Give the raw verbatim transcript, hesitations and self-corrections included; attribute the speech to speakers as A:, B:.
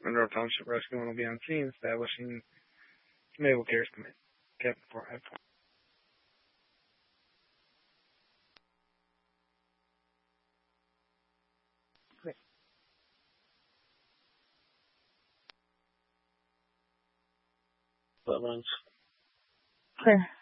A: Monroe Township Rescue will be on scene, establishing Naval Cares Committee. Captain Fort Head.
B: That runs.
C: Clear.